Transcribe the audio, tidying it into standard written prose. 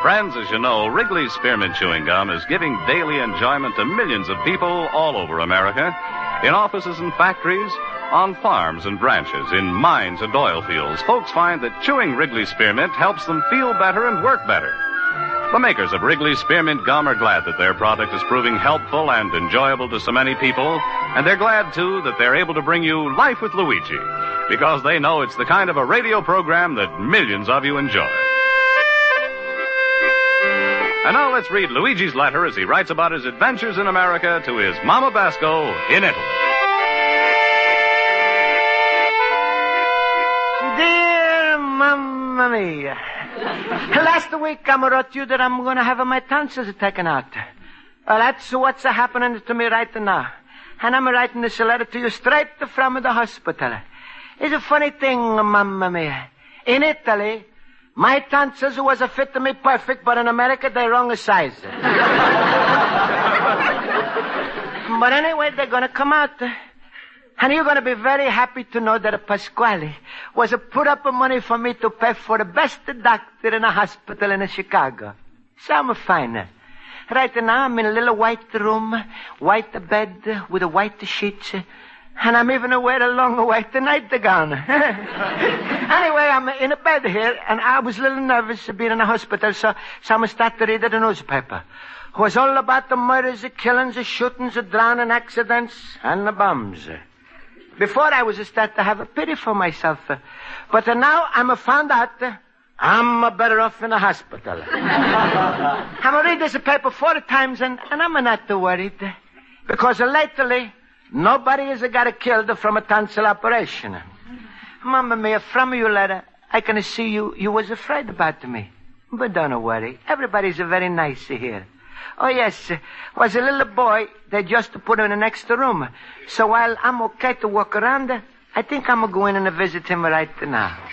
Friends, as you know, Wrigley's Spearmint Chewing Gum is giving daily enjoyment to millions of people all over America, in offices and factories, on farms and ranches, in mines and oil fields. Folks find that chewing Wrigley's Spearmint helps them feel better and work better. The makers of Wrigley's Spearmint Gum are glad that their product is proving helpful and enjoyable to so many people, and they're glad, too, that they're able to bring you Life with Luigi, because they know it's the kind of a radio program that millions of you enjoy. And now let's read Luigi's letter as he writes about his adventures in America to his Mama Basco in Italy. Dear Mamma Mia, last week I wrote you that I'm going to have my tonsils taken out. Well, that's what's happening to me right now. And I'm writing this letter to you straight from the hospital. It's a funny thing, Mamma Mia. In Italy, my tonsils was a fit to me perfect, but in America, they're wrong size. But anyway, they're going to come out. And you're going to be very happy to know that Pasquale was put up money for me to pay for the best doctor in a hospital in Chicago. So I'm fine. Right now, I'm in a little white room, white bed with a white sheets. And I'm even wearing a long white nightgown. Anyway, I'm in a bed here, and I was a little nervous being in a hospital, so I'm starting to read the newspaper. It was all about the murders, the killings, the shootings, the drowning accidents, and the bombs. Before, I was starting to have a pity for myself. But now I'm found out I'm better off in a hospital. I'm read this paper 4 times, and I'm not too worried. Because lately, nobody has got killed from a tonsil operation. Mamma Mia, from your letter, I can see you was afraid about me. But don't worry. Everybody's very nice here. Oh, yes. Was a little boy they just put in the next room. So while I'm okay to walk around, I think I'm going to visit him right now.